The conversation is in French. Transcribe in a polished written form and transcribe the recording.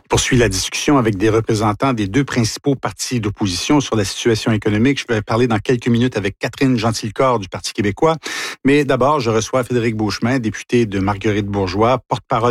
Poursuit la discussion avec des représentants des deux principaux partis d'opposition sur la situation économique. Je vais parler dans quelques minutes avec Catherine Gentilcorps du Parti québécois. Mais d'abord, je reçois Frédéric Beauchemin, député de Marguerite-Bourgeoys, porte-parole